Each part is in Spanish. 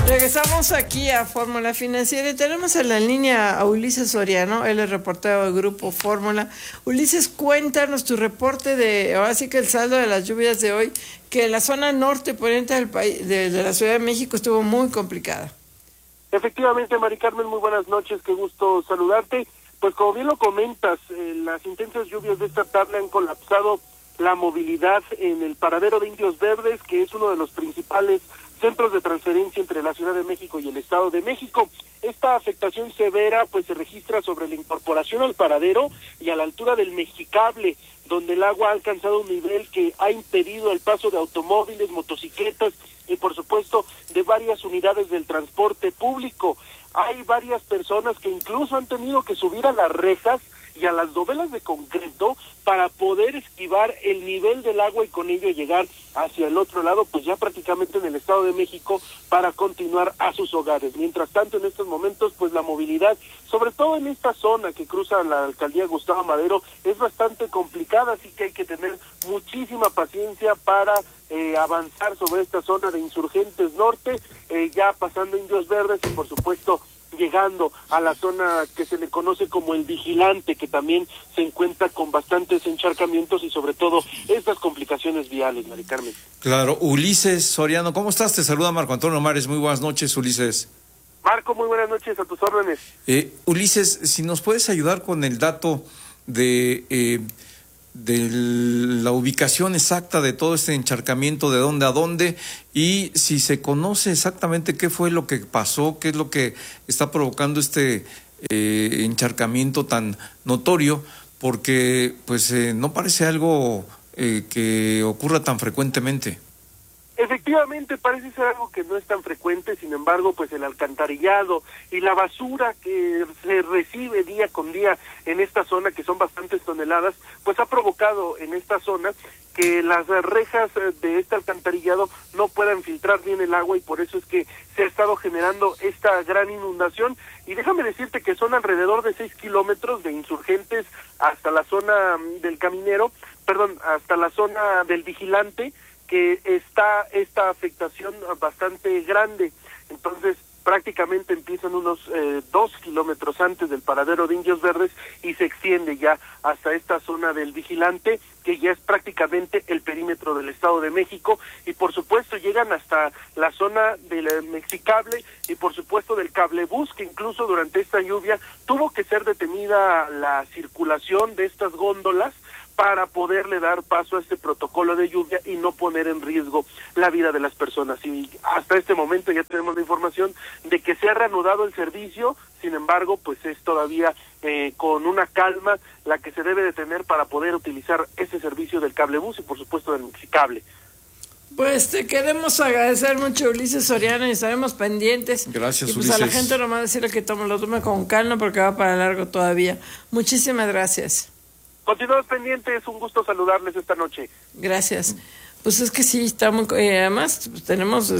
Regresamos aquí a Fórmula Financiera y tenemos en la línea a Ulises Soriano, él es reportero del Grupo Fórmula. Ulises, cuéntanos tu reporte de, ahora sí que el saldo de las lluvias de hoy, que la zona norte poniente del país, de la Ciudad de México estuvo muy complicada. Efectivamente, Mari Carmen, muy buenas noches, qué gusto saludarte. Pues como bien lo comentas, las intensas lluvias de esta tarde han colapsado la movilidad en el paradero de Indios Verdes, que es uno de los principales centros de transferencia entre la Ciudad de México y el Estado de México. Esta afectación severa pues se registra sobre la incorporación al paradero y a la altura del Mexicable, donde el agua ha alcanzado un nivel que ha impedido el paso de automóviles, motocicletas y por supuesto de varias unidades del transporte público. Hay varias personas que incluso han tenido que subir a las rejas y a las dovelas de concreto para poder esquivar el nivel del agua y con ello llegar hacia el otro lado, pues ya prácticamente en el Estado de México, para continuar a sus hogares. Mientras tanto, en estos momentos, pues la movilidad, sobre todo en esta zona que cruza la alcaldía Gustavo Madero, es bastante complicada, así que hay que tener muchísima paciencia para avanzar sobre esta zona de Insurgentes Norte, ya pasando Indios Verdes y por supuesto llegando a la zona que se le conoce como el Vigilante, que también se encuentra con bastantes encharcamientos y sobre todo estas complicaciones viales, Mari Carmen. Claro, Ulises Soriano, ¿cómo estás? Te saluda Marco Antonio Mares, muy buenas noches, Ulises. Marco, muy buenas noches, a tus órdenes. Ulises, si nos puedes ayudar con el dato de la ubicación exacta de todo este encharcamiento, de dónde a dónde, y si se conoce exactamente qué fue lo que pasó, qué es lo que está provocando este encharcamiento tan notorio, porque pues no parece algo que ocurra tan frecuentemente. Efectivamente, parece ser algo que no es tan frecuente, sin embargo, pues el alcantarillado y la basura que se recibe día con día en esta zona, que son bastantes toneladas, pues ha provocado en esta zona que las rejas de este alcantarillado no puedan filtrar bien el agua y por eso es que se ha estado generando esta gran inundación. Y déjame decirte que son alrededor de 6 kilómetros de Insurgentes hasta la zona del Caminero, hasta la zona del Vigilante, que está esta afectación bastante grande. Entonces prácticamente empiezan unos 2 kilómetros antes del paradero de Indios Verdes y se extiende ya hasta esta zona del Vigilante, que ya es prácticamente el perímetro del Estado de México, y por supuesto llegan hasta la zona del Mexicable y por supuesto del cablebús, que incluso durante esta lluvia tuvo que ser detenida la circulación de estas góndolas para poderle dar paso a este protocolo de lluvia y no poner en riesgo la vida de las personas. Y hasta este momento ya tenemos la información de que se ha reanudado el servicio, sin embargo, pues es todavía con una calma la que se debe de tener para poder utilizar ese servicio del cablebús y por supuesto del Mexicable. Pues te queremos agradecer mucho, Ulises Soriano, y estaremos pendientes. Gracias, y pues Ulises. A la gente nomás decirle que lo tome con calma porque va para largo todavía. Muchísimas gracias. Continuamos pendientes, un gusto saludarles esta noche. Gracias. Pues es que sí, estamos, además pues, tenemos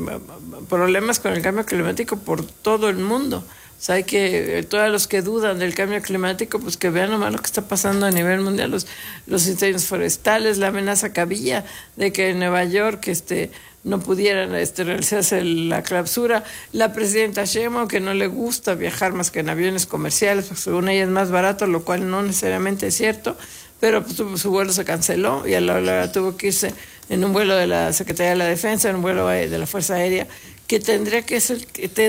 problemas con el cambio climático por todo el mundo. O sea, hay que, todos los que dudan del cambio climático, pues que vean nomás lo que está pasando a nivel mundial, los incendios forestales, la amenaza que había de que en Nueva York no pudieran realizarse la clausura, la presidenta Sheinbaum, que no le gusta viajar más que en aviones comerciales, porque según ella es más barato, lo cual no necesariamente es cierto, pero pues, su vuelo se canceló y a la hora tuvo que irse en un vuelo de la Secretaría de la Defensa, en un vuelo de la Fuerza Aérea, que tendría que ser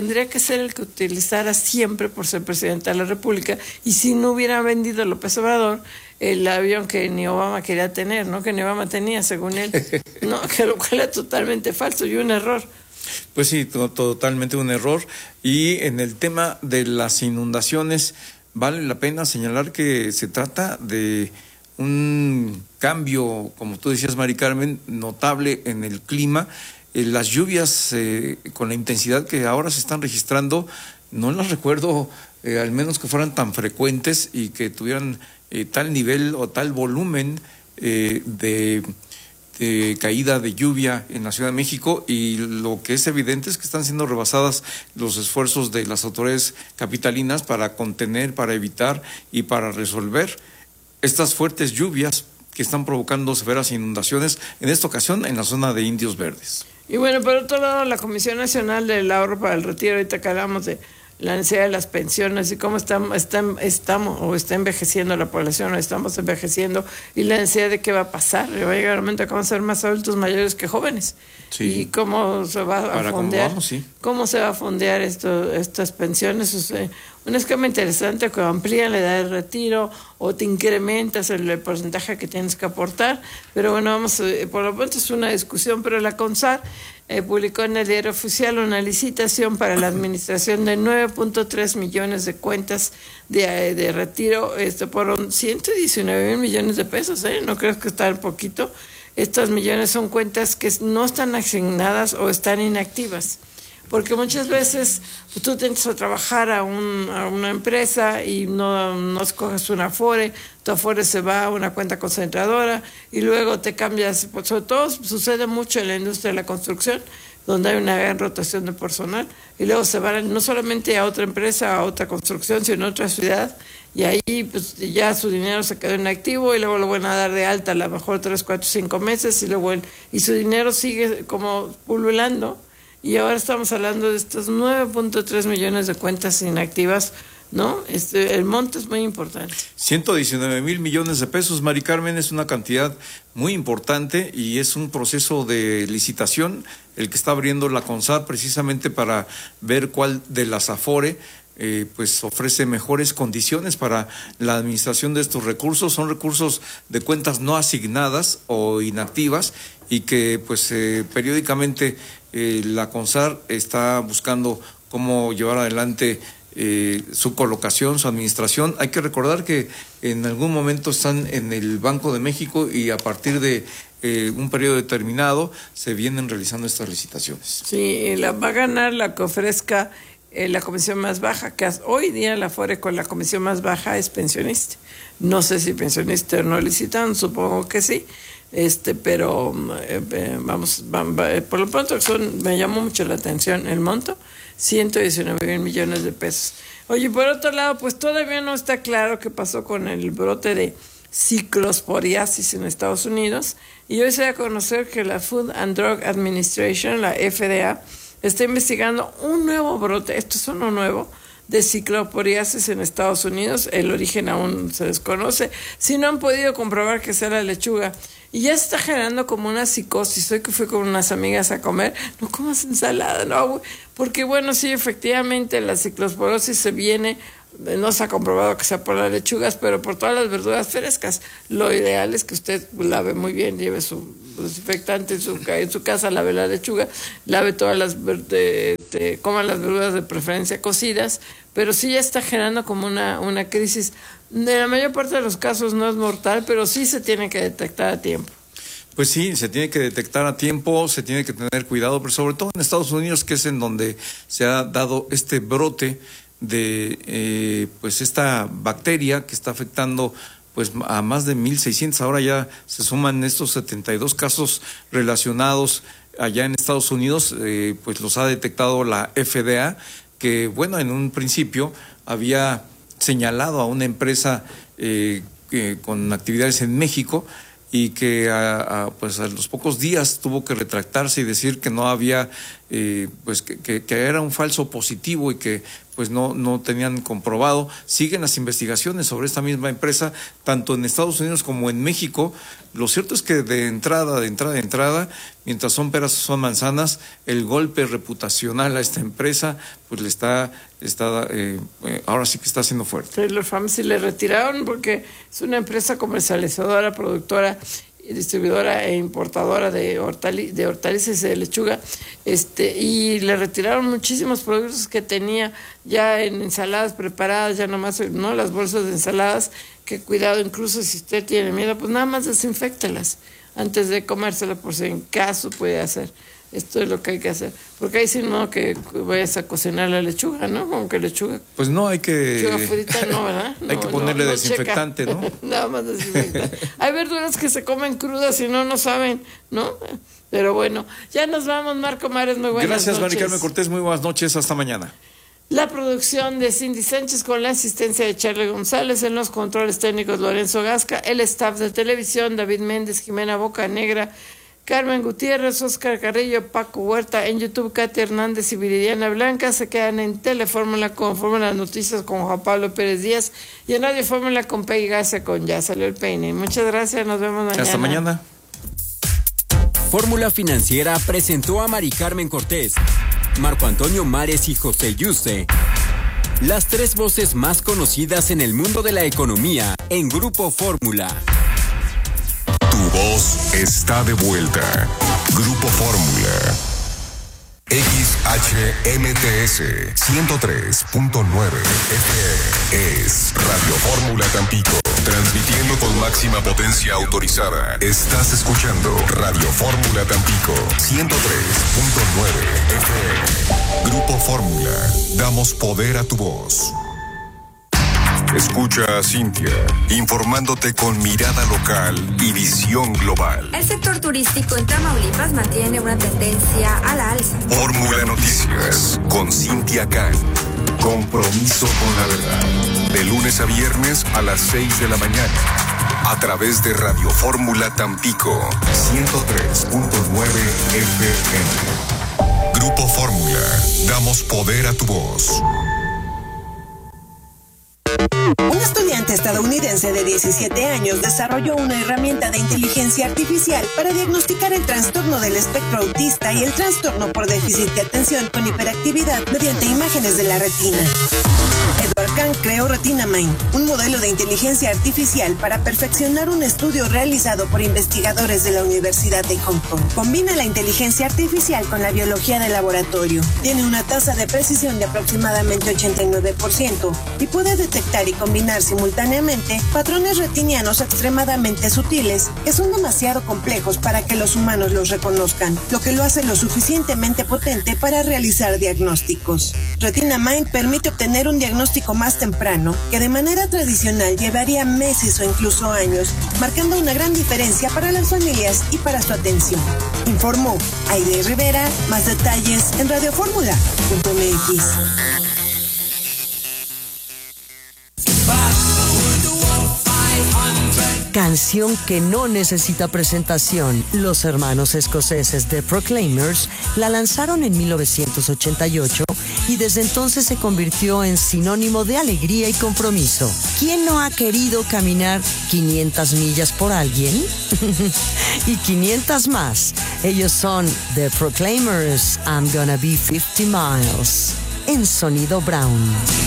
el que utilizara siempre por ser presidente de la República, y si no hubiera vendido López Obrador el avión que ni Obama quería tener, ¿no? Que ni Obama tenía, según él, no, que lo cual es totalmente falso y un error. Pues sí, totalmente un error. Y en el tema de las inundaciones, vale la pena señalar que se trata de un cambio, como tú decías, Mari Carmen, notable en el clima. Las lluvias con la intensidad que ahora se están registrando, no las recuerdo al menos que fueran tan frecuentes y que tuvieran tal nivel o tal volumen de caída de lluvia en la Ciudad de México, y lo que es evidente es que están siendo rebasadas los esfuerzos de las autoridades capitalinas para contener, para evitar y para resolver estas fuertes lluvias que están provocando severas inundaciones, en esta ocasión en la zona de Indios Verdes. Y bueno, por otro lado, la Comisión Nacional del Ahorro para el Retiro, ahorita que hablamos de la necesidad de las pensiones y cómo está envejeciendo la población, o estamos envejeciendo, y la necesidad de qué va a pasar. Le va a llegar un momento que vamos a ser más adultos mayores que jóvenes. Sí. Y cómo se va a fondear, sí. cómo se va a fondear estas pensiones. O sea, un esquema interesante que amplía la edad de retiro o te incrementas el porcentaje que tienes que aportar. Pero bueno, vamos, por lo pronto es una discusión, pero la CONSAR publicó en el Diario Oficial una licitación para la administración de 9.3 millones de cuentas de retiro por 119 mil millones de pesos. No creo que está poquito. Estos millones son cuentas que no están asignadas o están inactivas. Porque muchas veces pues, tú tienes a trabajar a una empresa y no escoges una Afore, tu Afore se va a una cuenta concentradora y luego te cambias. Pues, sobre todo sucede mucho en la industria de la construcción, donde hay una gran rotación de personal, y luego se van no solamente a otra empresa, a otra construcción, sino a otra ciudad, y ahí pues ya su dinero se quedó inactivo y luego lo van a dar de alta a lo mejor 3, 4, 5 meses y su dinero sigue como pululando. Y ahora estamos hablando de estos 9.3 millones de cuentas inactivas, ¿no? El monto es muy importante. 119 mil millones de pesos, Mari Carmen, es una cantidad muy importante y es un proceso de licitación el que está abriendo la CONSAR precisamente para ver cuál de las Afore pues ofrece mejores condiciones para la administración de estos recursos. Son recursos de cuentas no asignadas o inactivas y que pues periódicamente la CONSAR está buscando cómo llevar adelante su colocación, su administración. Hay que recordar que en algún momento están en el Banco de México y a partir de un periodo determinado se vienen realizando estas licitaciones. Sí, va a ganar la que ofrezca la comisión más baja, que hoy día la Afore con la comisión más baja es pensionista. No sé si pensionista o no licitan, supongo que sí. Pero vamos, por lo pronto me llamó mucho la atención el monto, 119 mil millones de pesos. Oye, por otro lado, pues todavía no está claro qué pasó con el brote de ciclosporiasis en Estados Unidos, y hoy se da a conocer que la Food and Drug Administration, la FDA, está investigando un nuevo brote, esto es uno nuevo, de ciclosporiasis en Estados Unidos. El origen aún se desconoce, si no han podido comprobar que sea la lechuga. Y ya se está generando como una psicosis. Hoy que fui con unas amigas a comer, no comas ensalada, no, porque bueno, sí, efectivamente la ciclosporosis se viene, no se ha comprobado que sea por las lechugas, pero por todas las verduras frescas. Lo ideal es que usted lave muy bien, lleve su desinfectante en su casa, lave la lechuga, lave todas coma las verduras de preferencia cocidas, pero sí ya está generando como una crisis. En la mayor parte de los casos no es mortal, pero sí se tiene que detectar a tiempo. Pues sí, se tiene que detectar a tiempo, se tiene que tener cuidado, pero sobre todo en Estados Unidos, que es en donde se ha dado este brote de pues esta bacteria que está afectando pues a más de 1,600. Ahora ya se suman estos 72 casos relacionados allá en Estados Unidos, pues los ha detectado la FDA, que bueno, en un principio había señalado a una empresa con actividades en México y que pues a los pocos días tuvo que retractarse y decir que no había, pues que era un falso positivo y que pues no tenían comprobado. Siguen las investigaciones sobre esta misma empresa, tanto en Estados Unidos como en México. Lo cierto es que de entrada, mientras son peras o son manzanas, el golpe reputacional a esta empresa, pues le está ahora sí que está haciendo fuerte. Taylor Pharmacy le retiraron porque es una empresa comercializadora, productora, distribuidora e importadora de hortalizas y de lechuga, y le retiraron muchísimos productos que tenía ya en ensaladas preparadas, ya nomás, no las bolsas de ensaladas, que cuidado, incluso si usted tiene miedo, pues nada más desinféctelas antes de comérselas, por si en caso puede hacer. Esto es lo que hay que hacer, porque ahí sí no que vayas a cocinar la lechuga, ¿no? Como que lechuga. Pues no, hay que... Lechuga frita no, ¿verdad? Hay que ponerle desinfectante, checa. ¿No? Nada más desinfectante. Hay verduras que se comen crudas y no saben, ¿no? Pero bueno, ya nos vamos, Marco Mares, muy buenas Gracias, noches. Mari Carmen Cortés, muy buenas noches, hasta mañana. La producción de Cindy Sánchez con la asistencia de Charlie González, en los controles técnicos Lorenzo Gasca, el staff de televisión David Méndez, Jimena Bocanegra, Carmen Gutiérrez, Oscar Carrillo, Paco Huerta, en YouTube Katy Hernández y Viridiana Blanca. Se quedan en Telefórmula con Fórmula Noticias con Juan Pablo Pérez Díaz y en Radio Fórmula con Peggy Garza con Ya Salió el Peine. Muchas gracias, nos vemos mañana. Hasta mañana. Fórmula Financiera presentó a Mari Carmen Cortés, Marco Antonio Mares y José Yuste, las tres voces más conocidas en el mundo de la economía en Grupo Fórmula. Tu voz está de vuelta. Grupo Fórmula. XHMTS 103.9 FM es Radio Fórmula Tampico, transmitiendo con máxima potencia autorizada. Estás escuchando Radio Fórmula Tampico 103.9 FM. Grupo Fórmula, damos poder a tu voz. Escucha a Cintia, informándote con mirada local y visión global. El sector turístico en Tamaulipas mantiene una tendencia a la alza. Fórmula Noticias, con Cintia Can. Compromiso con la verdad. De lunes a viernes a las 6 de la mañana. A través de Radio Fórmula Tampico, 103.9 FM. Grupo Fórmula, damos poder a tu voz. Un estudiante estadounidense de 17 años desarrolló una herramienta de inteligencia artificial para diagnosticar el trastorno del espectro autista y el trastorno por déficit de atención con hiperactividad mediante imágenes de la retina. Edward Kang creó RetinaMind, un modelo de inteligencia artificial para perfeccionar un estudio realizado por investigadores de la Universidad de Hong Kong. Combina la inteligencia artificial con la biología de laboratorio. Tiene una tasa de precisión de aproximadamente 89% y puede detectar y combinar simultáneamente patrones retinianos extremadamente sutiles que son demasiado complejos para que los humanos los reconozcan, lo que lo hace lo suficientemente potente para realizar diagnósticos. RetinaMind permite obtener un diagnóstico más temprano que de manera tradicional llevaría meses o incluso años, marcando una gran diferencia para las familias y para su atención. Informó Aide Rivera. Más detalles en radiofórmula.mx. Canción que no necesita presentación. Los hermanos escoceses The Proclaimers la lanzaron en 1988 y desde entonces se convirtió en sinónimo de alegría y compromiso. ¿Quién no ha querido caminar 500 millas por alguien? Y 500 más. Ellos son The Proclaimers, I'm Gonna Be 50 Miles, en Sonido Brown.